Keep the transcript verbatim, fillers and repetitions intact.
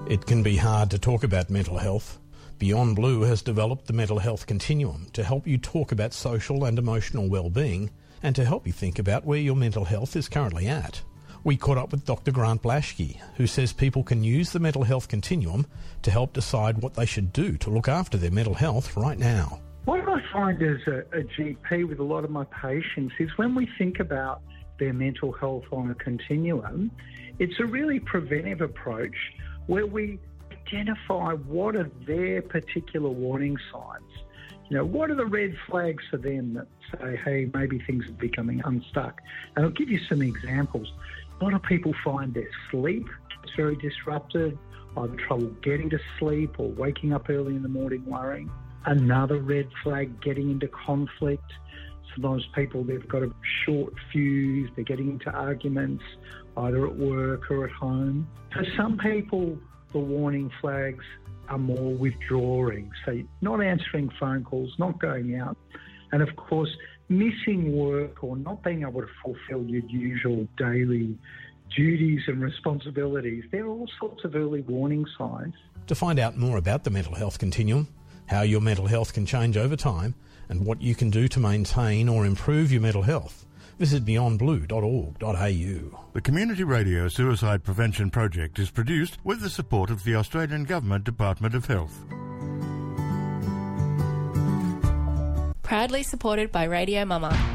It can be hard to talk about mental health. Beyond Blue has developed the Mental Health Continuum to help you talk about social and emotional well-being and to help you think about where your mental health is currently at. We caught up with Doctor Grant Blashki, who says people can use the Mental Health Continuum to help decide what they should do to look after their mental health right now. What I find as a, a G P with a lot of my patients is when we think about their mental health on a continuum, it's a really preventive approach where we identify what are their particular warning signs. You know, what are the red flags for them that say, hey, maybe things are becoming unstuck? And I'll give you some examples. A lot of people find their sleep is very disrupted, either trouble getting to sleep or waking up early in the morning worrying. Another red flag, getting into conflict. Sometimes people, they've got a short fuse, they're getting into arguments, either at work or at home. For some people, the warning flags are more withdrawing, so not answering phone calls, not going out, and of course, missing work or not being able to fulfil your usual daily duties and responsibilities. There are all sorts of early warning signs. To find out more about the Mental Health Continuum, how your mental health can change over time, and what you can do to maintain or improve your mental health, visit beyond blue dot org dot a u. The Community Radio Suicide Prevention Project is produced with the support of the Australian Government Department of Health. Proudly supported by Radio Mama.